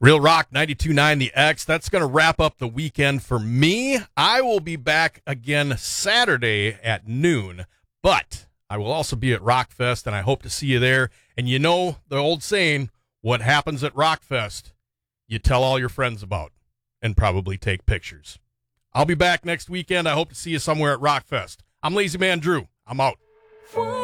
Real Rock 92.9 The X. That's going to wrap up the weekend for me. I will be back again Saturday at noon, but I will also be at Rockfest, and I hope to see you there. And you know the old saying, what happens at Rockfest, you tell all your friends about and probably take pictures. I'll be back next weekend. I hope to see you somewhere at Rockfest. I'm Lazy Man Drew. I'm out.